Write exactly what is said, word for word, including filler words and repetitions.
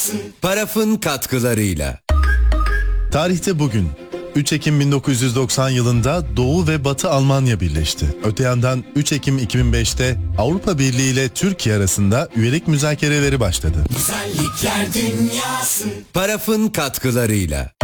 Paraf'ın katkılarıyla. Tarihte bugün üç Ekim bin dokuz yüz doksan yılında Doğu ve Batı Almanya birleşti. Öte yandan üç Ekim iki bin beşte Avrupa Birliği ile Türkiye arasında üyelik müzakereleri başladı. Güzellikler dünyası. Paraf'ın katkılarıyla.